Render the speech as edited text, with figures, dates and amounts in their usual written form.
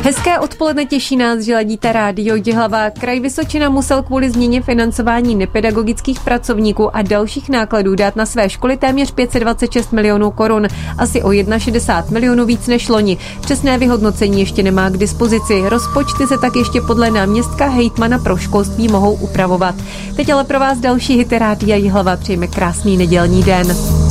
Hezké odpoledne, těší nás, že ladíte rádio Jihlava. Kraj Vysočina musel kvůli změně financování nepedagogických pracovníků a dalších nákladů dát na své školy téměř 526 milionů korun, asi o 61 milionů víc než loni. Přesné vyhodnocení ještě nemá k dispozici. Rozpočty se tak ještě podle náměstka hejtmana pro školství mohou upravovat. Teď ale pro vás další hity rádia Jihlava. Přejeme krásný nedělní den.